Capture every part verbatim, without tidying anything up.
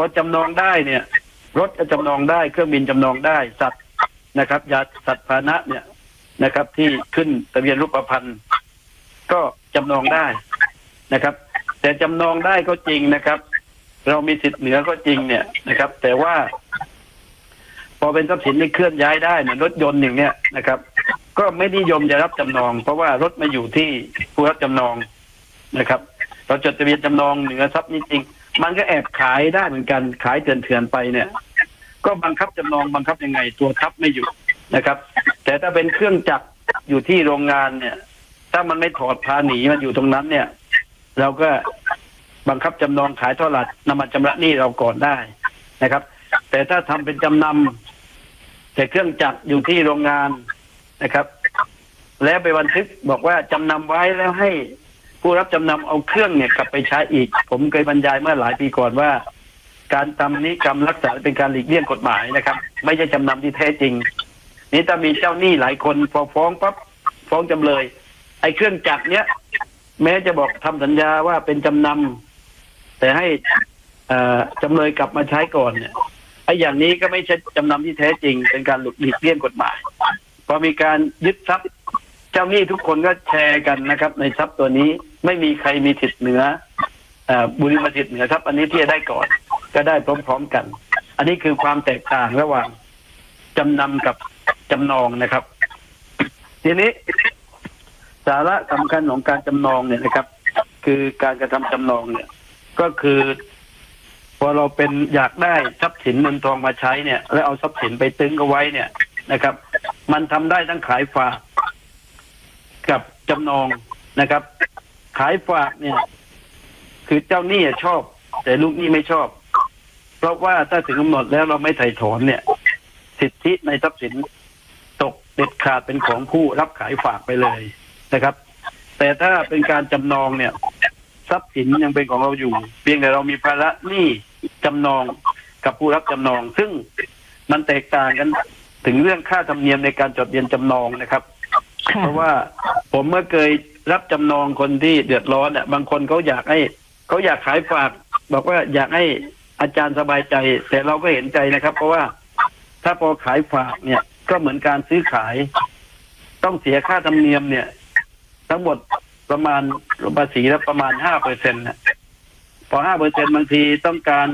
อจำนองได้เนี่ยรถจะจำนองได้เครื่องบินจำนองได้สัตว์นะครับยาสัตว์พาหนะเนี่ยนะครับที่ขึ้นทะเบียนรูปพรรณก็จำนองได้นะครับแต่จำนองได้ก็จริงนะครับเรามีสิทธิ์เหนือก็จริงเนี่ยนะครับแต่ว่าพอเป็นทรัพย์สินที่เคลื่อนย้ายได้เนี่ยรถยนต์อย่างเนี้ยนะครับก็ไม่นิยมจะรับจำนองเพราะว่ารถมาอยู่ที่ผู้รับจำนองนะครับเราจดทะเบียนจำนองเหนือทรัพย์นี้จริงมันก็แอบขายได้เหมือนกันขายเถื่อนๆไปเนี่ยก็บังคับจำนองบังคับยังไงตัวทับไม่อยู่นะครับแต่ถ้าเป็นเครื่องจักรอยู่ที่โรงงานเนี่ยถ้ามันไม่ถอดพาหนีมันอยู่ตรงนั้นเนี่ยเราก็บังคับจำนองขายทอดตลาดนำมาชำระหนี้เราก่อนได้นะครับแต่ถ้าทำเป็นจำนำแต่เครื่องจักรอยู่ที่โรงงานนะครับแล้วไปบันทึกบอกว่าจำนำไว้แล้วให้ผู้รับจำนำเอาเครื่องเนี่ยกลับไปใช้อีกผมเคยบรรยายเมื่อหลายปีก่อนว่าการทำนิกรรมรักษาเป็นการหลีกเลี่ยงกฎหมายนะครับไม่ใช่จำนำที่แท้จริงนี่ถ้ามีเจ้าหนี้หลายคนพอฟ้องปั๊บฟ้องจำเลยไอ้เครื่องจักรเนี้ยแม้จะบอกทำสัญญาว่าเป็นจำนำแต่ให้จำเลยกลับมาใช้ก่อนเนี่ยไอ้อย่างนี้ก็ไม่ใช่จำนำที่แท้จริงเป็นการหลีกเลี่ยงกฎหมายพอมีการยึดทรัพย์เจ้าหนี้ทุกคนก็แชร์กันนะครับในทรัพย์ตัวนี้ไม่มีใครมีสิทธิ์เหนือบุริมสิทธิ์เหนือทรัพย์อันนี้ที่จะได้ก่อนก็ได้พร้อมๆกันอันนี้คือความแตกต่างระหว่างจำนำกับจำนองนะครับทีนี้สาระสำคัญของการจำนองเนี่ยนะครับคือการกระทำจำนองเนี่ยก็คือพอเราเป็นอยากได้ทรัพย์สินเงินทองมาใช้เนี่ยแล้วเอาทรัพย์สินไปตึงเอาไว้เนี่ยนะครับมันทำได้ทั้งขายฝากกับจำนองนะครับขายฝากเนี่ยคือเจ้าหนี้ชอบแต่ลูกหนี้ไม่ชอบเพราะว่าถ้าถึงกำหนดแล้วเราไม่ไถ่ถอนเนี่ยสิทธิในทรัพย์สินตกเด็ดขาดเป็นของผู้รับขายฝากไปเลยนะครับแต่ถ้าเป็นการจำนองเนี่ยทรัพย์สินยังเป็นของเราอยู่เพียงแต่เรามีภาระหนี้จำนองกับผู้รับจำนองซึ่งมันแตกต่างกันถึงเรื่องค่าธรรมเนียมในการจดทะเบียนจำนองนะครับเพราะว่าผมเมื่อเคยรับจำนองคนที่เดือดร้อนเนี่ยบางคนเขาอยากให้เขาอยากขายฝากบอกว่าอยากให้อาจารย์สบายใจแต่เราก็เห็นใจนะครับเพราะว่าถ้าพอขายฝากเนี่ยก็เหมือนการซื้อขายต้องเสียค่าธรรมเนียมเนี่ยทั้งหมดประมาณภาษีแล้วประมาณห้าเปอร์เซ็นต์นะพอห้าเปอร์เซ็นต์บางทีต้องการ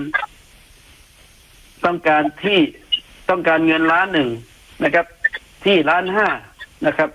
ต้องการที่ต้องการเงินล้านหนึ่งนะครับที่ล้านห้านะครับ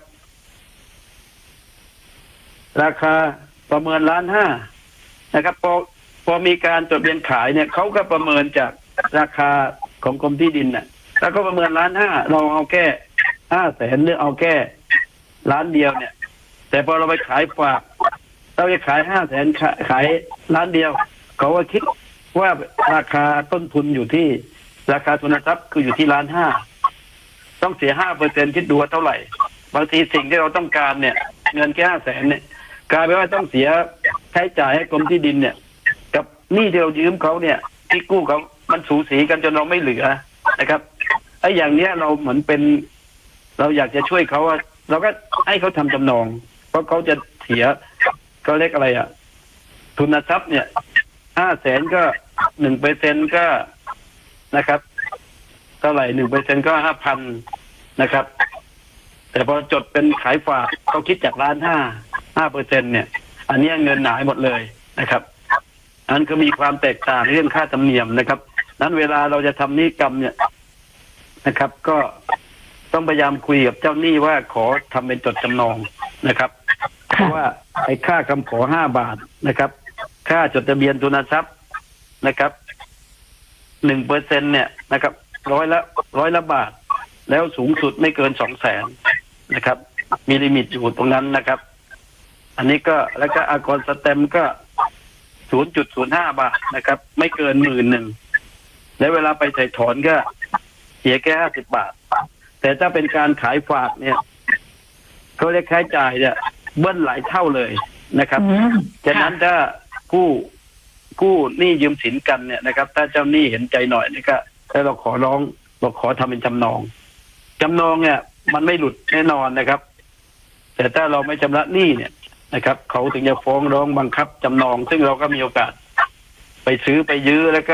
ราคาประเมินล้านห้านะครับพอพอมีการจดทะเบียนขายเนี่ยเขาก็ประเมินจากราคาของกรมที่ดินน่ะแล้วก็ประเมินล้านห้าเราเอาแค่ห้าแสนหรือเอาแค่ล้านเดียวเนี่ยแต่พอเราไปขายฝากเราจะขายห้าแสนขายล้านเดียวเขาก็คิดว่าราคาต้นทุนอยู่ที่ราคาทุนทรัพย์คืออยู่ที่ล้านห้าต้องเสียห้าเปอร์เซ็นต์คิดดูว่าเท่าไหร่บางทีสิ่งที่เราต้องการเนี่ยเงินแค่ห้าแสนเนี่ยกลายเป็นว่าต้องเสียใช้จ่ายให้กรมที่ดินเนี่ยกับหนี้ที่เรายืมเขาเนี่ยที่กู้เขามันสูสีกันจนเราไม่เหลือนะครับไอ้อย่างเนี้ยเราเหมือนเป็นเราอยากจะช่วยเขาว่าเราก็ให้เขาทำจำนองเพราะเขาจะเสียเขาเรียกอะไรอ่ะทุนทรัพย์เนี่ยห้าแสนก็หนึ่งเปอร์เซ็นต์ก็นะครับเท่าไหร่หนึ่งเปอร์เซ็นต์ก็ห้าพันนะครับแต่พอจดเป็นขายฝากเขาคิดจากล้านห้าห้าเปอร์เซ็นต์เนี่ยอันนี้เงินหายหมดเลยนะครับอันก็มีความแตกต่างเรื่องค่าธรรมเนียมนะครับนั้นเวลาเราจะทำนิกรรมเนี่ยนะครับก็ต้องพยายามคุยกับเจ้าหนี้ว่าขอทำเป็นจดจำนองนะครับเพราะว่าไอ้ค่าคำขอห้าบาทนะครับค่าจดทะเบียนทุนทรัพย์นะครับหนึ่งเปอร์เซ็นต์เนี่ยนะครับร้อยละร้อยละบาทแล้วสูงสุดไม่เกินสองแสนนะครับมีลิมิตอยู่ตรงนั้นนะครับอันนี้ก็แล้วก็อากรสแตมก็ศูนย์จุดศูนย์ห้าบาทนะครับไม่เกินหมื่นหนึ่งแล้วเวลาไปใส่ถอนก็เสียแค่ห้าสิบบาทแต่ถ้าเป็นการขายฝากเนี่ยเขาเรียกค่าใช้จ่ายเนี่ยเบิ้ลหลายเท่าเลยนะครับฉะนั้นถ้าผู้กู้หนี้ยืมสินกันเนี่ยนะครับถ้าเจ้าหนี้เห็นใจหน่อยนี่ก็ถ้าเราขอร้องเราขอทำเป็นจำนองจำนองเนี่ยมันไม่หลุดแน่นอนนะครับแต่ถ้าเราไม่ชำระหนี้เนี่ยนะครับเขาถึงจะฟ้องร้องบังคับจำนองซึ่งเราก็มีโอกาสไปซื้อไปยื้อแล้วก็